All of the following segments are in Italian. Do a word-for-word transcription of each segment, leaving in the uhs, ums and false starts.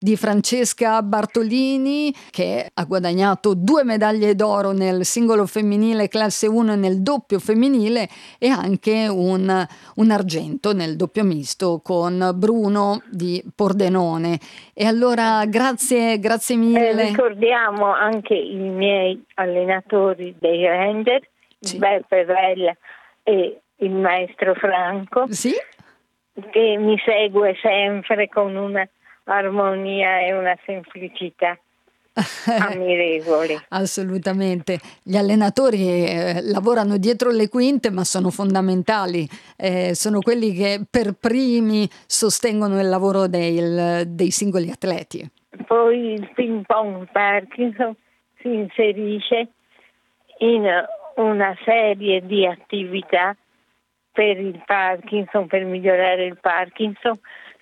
di Francesca Bartolini, che ha guadagnato due medaglie d'oro nel singolo femminile classe uno e nel doppio femminile, e anche un, un argento nel doppio misto con Bruno di Pordenone. E allora grazie, grazie mille. Eh, ricordiamo anche i miei allenatori dei Ranger, Sì. Beppe Vella e il maestro Franco, Sì? che mi segue sempre con una armonia e una semplicità ammirevoli. Assolutamente. Gli allenatori eh, lavorano dietro le quinte, ma sono fondamentali, eh, sono quelli che per primi sostengono il lavoro del, dei singoli atleti. Poi il ping pong Parkinson si inserisce in una serie di attività per il Parkinson, per migliorare il Parkinson,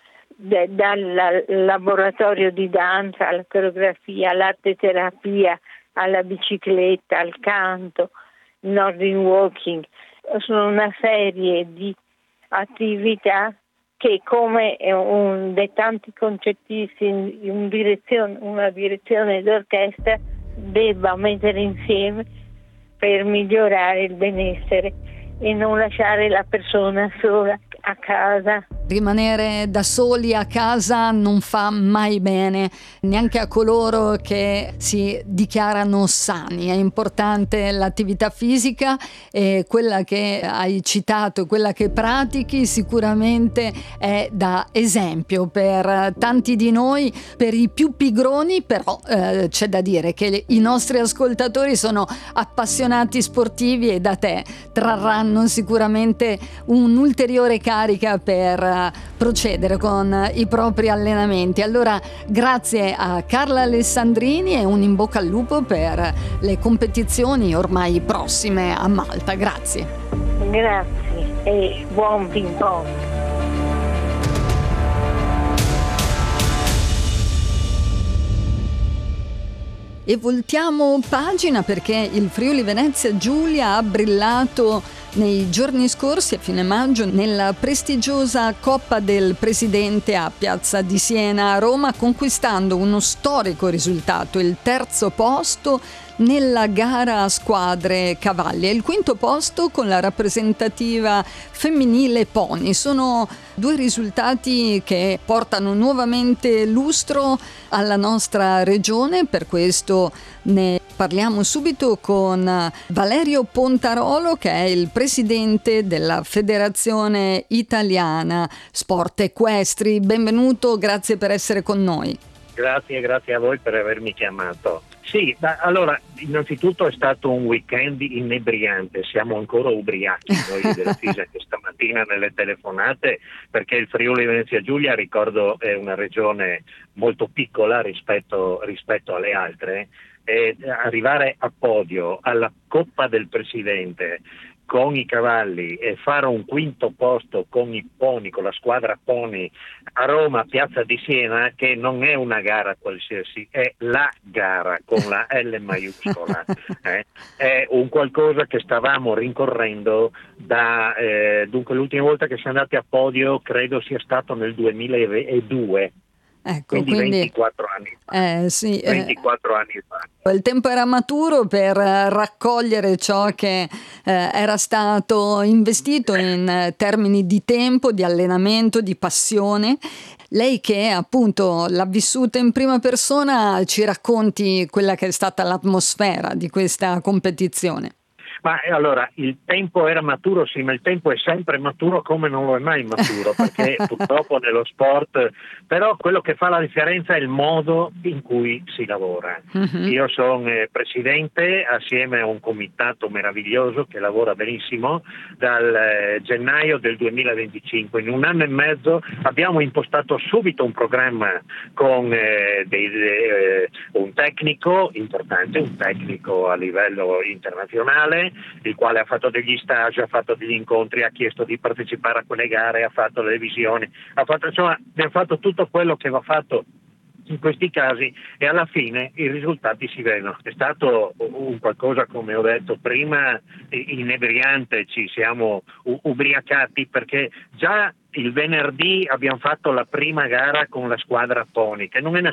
dal laboratorio di danza alla coreografia, all'arte terapia, alla bicicletta, al canto, Nordic walking. Sono una serie di attività che, come un, dei tanti concertisti in, in direzione, una direzione d'orchestra, debba mettere insieme per migliorare il benessere e non lasciare la persona sola a casa. Rimanere da soli a casa non fa mai bene, neanche a coloro che si dichiarano sani. È importante l'attività fisica, e quella che hai citato, quella che pratichi, sicuramente è da esempio per tanti di noi, per i più pigroni. Però eh, c'è da dire che i nostri ascoltatori sono appassionati sportivi e da te trarranno sicuramente un'ulteriore carica per procedere con i propri allenamenti. Allora grazie a Carla Alessandrini e un in bocca al lupo per le competizioni ormai prossime a Malta. Grazie. Grazie e buon ping pong. E voltiamo pagina, perché il Friuli Venezia Giulia ha brillato nei giorni scorsi, a fine maggio, nella prestigiosa Coppa del Presidente a Piazza di Siena a Roma, conquistando uno storico risultato, il terzo posto nella gara a squadre cavalli e il quinto posto con la rappresentativa femminile pony. Sono due risultati che portano nuovamente lustro alla nostra regione. Per questo ne parliamo subito con Valerio Pontarolo, che è il presidente della Federazione Italiana Sport Equestri. Benvenuto, grazie per essere con noi. Grazie, grazie a voi per avermi chiamato. Sì, ma allora, innanzitutto è stato un weekend inebriante, siamo ancora ubriachi noi della Fisa che stamattina nelle telefonate, perché il Friuli Venezia Giulia, ricordo, è una regione molto piccola rispetto, rispetto alle altre, e arrivare a podio alla Coppa del Presidente con i cavalli e fare un quinto posto con i pony, con la squadra pony a Roma, Piazza di Siena, che non è una gara qualsiasi, è la gara con la L maiuscola, eh? È un qualcosa che stavamo rincorrendo da, eh, dunque l'ultima volta che siamo andati a podio credo sia stato nel duemiladue. Ecco, quindi, quindi ventiquattro anni fa. Eh, sì, ventiquattro eh, anni fa. Il tempo era maturo per raccogliere ciò che eh, era stato investito in termini di tempo, di allenamento, di passione. Lei, che appunto l'ha vissuta in prima persona, ci racconti quella che è stata l'atmosfera di questa competizione. Ma allora, il tempo era maturo, sì, ma il tempo è sempre maturo come non lo è mai maturo, perché purtroppo nello sport, però quello che fa la differenza è il modo in cui si lavora. Uh-huh. Io sono eh, presidente assieme a un comitato meraviglioso che lavora benissimo dal eh, gennaio del duemilaventicinque. In un anno e mezzo abbiamo impostato subito un programma con eh, dei, eh, un tecnico importante, un tecnico a livello internazionale, il quale ha fatto degli stage, ha fatto degli incontri, ha chiesto di partecipare a quelle gare, ha fatto le visioni, ha fatto, insomma, ha fatto tutto quello che va fatto in questi casi, e alla fine i risultati si vedono. È stato un qualcosa, come ho detto prima, inebriante, ci siamo ubriacati, perché già il venerdì abbiamo fatto la prima gara con la squadra pony, che non è